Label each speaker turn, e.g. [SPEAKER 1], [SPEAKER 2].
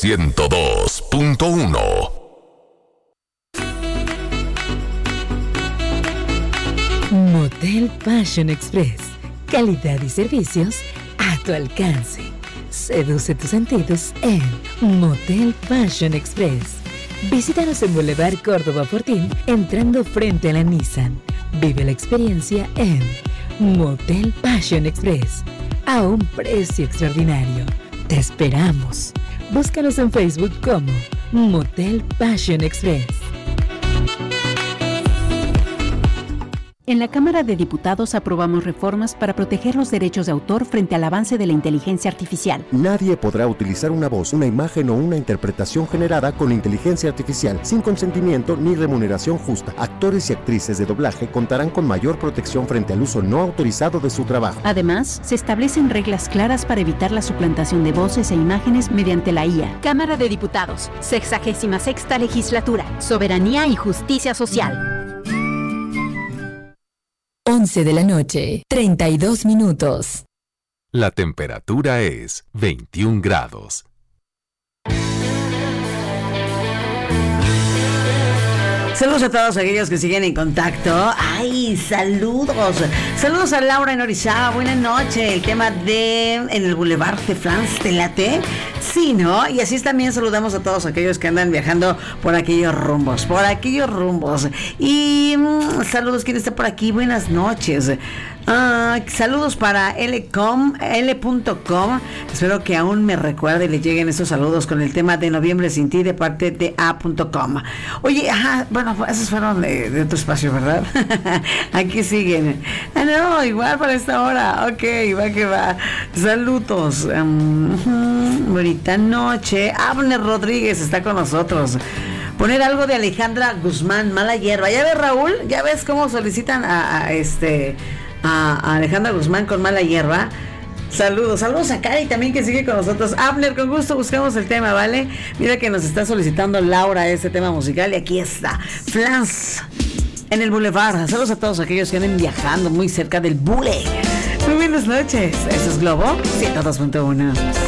[SPEAKER 1] 102.1.
[SPEAKER 2] Motel Passion Express. Calidad y servicios a tu alcance. Seduce tus sentidos en Motel Passion Express. Visítanos en Boulevard Córdoba Fortín, entrando frente a la Nissan. Vive la experiencia en Motel Passion Express, a un precio extraordinario. Te esperamos. Búscanos en Facebook como Motel Passion Express.
[SPEAKER 3] En la Cámara de Diputados aprobamos reformas para proteger los derechos de autor frente al avance de la inteligencia artificial.
[SPEAKER 4] Nadie podrá utilizar una voz, una imagen o una interpretación generada con inteligencia artificial sin consentimiento ni remuneración justa. Actores y actrices de doblaje contarán con mayor protección frente al uso no autorizado de su trabajo.
[SPEAKER 3] Además, se establecen reglas claras para evitar la suplantación de voces e imágenes mediante la IA. Cámara de Diputados, 66ª Legislatura, Soberanía y Justicia Social.
[SPEAKER 2] 11 de la noche, 32 minutos.
[SPEAKER 1] La temperatura es 21 grados.
[SPEAKER 5] Saludos a todos aquellos que siguen en contacto. ¡Ay, saludos! Saludos a Laura en Orizaba. Buenas noches. El tema de en el Boulevard de France, ¿te late? Sí, ¿no? Y así también saludamos a todos aquellos que andan viajando por aquellos rumbos. Y saludos, ¿quién está por aquí? Buenas noches. Saludos para L.com. Espero que aún me recuerde y le lleguen esos saludos con el tema de Noviembre Sin Ti de parte de A.com. Oye, bueno, esos fueron de tu espacio, ¿verdad? Aquí siguen. No, igual para esta hora. Ok, va que va. Saludos. Bonita noche. Abner Rodríguez está con nosotros. Poner algo de Alejandra Guzmán, Mala Hierba. ¿Ya ves, Raúl? ¿Ya ves cómo solicitan a Alejandra Guzmán con Mala Hierba? Saludos a Cari también que sigue con nosotros. Abner, con gusto buscamos el tema, ¿vale? Mira que nos está solicitando Laura ese tema musical y aquí está. Flans en el Boulevard. Saludos a todos aquellos que anden viajando muy cerca del Bule. Muy buenas noches. Eso es Globo 102.1.